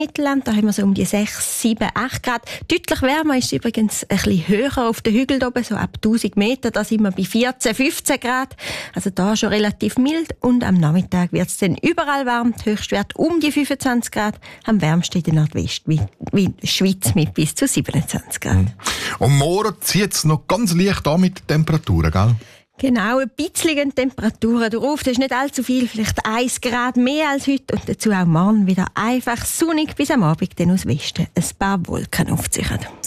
Mittelland, da haben wir so um die 6, 7, 8 Grad. Deutlich wärmer ist es übrigens ein bisschen höher auf den Hügeln oben, so ab 1000 Meter. Da sind wir bei 14, 15 Grad. Also da schon relativ mild. Und am Nachmittag wird es dann überall warm. Der Höchstwert um die 25 Grad. Am wärmsten in der Nordwestschweiz mit bis zu 27 Grad. Und morgen zieht es noch ganz leicht an mit den Temperaturen, gell? Genau, ein bisschen Temperaturen drauf. Das ist nicht allzu viel, vielleicht 1 Grad mehr als heute. Und dazu auch morgen wieder einfach sonnig bis am Abend, dann aus Westen ein paar Wolken aufziehen.